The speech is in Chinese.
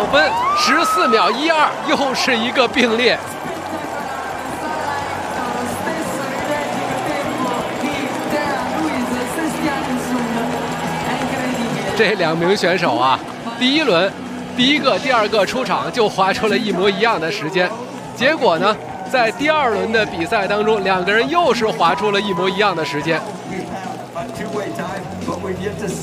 2分14秒12，又是一个并列。这2名选手啊，第1轮第1个、第2个出场就划出了一模一样的时间，结果呢，在第2轮的比赛当中，2个人又是划出了一模一样的时间。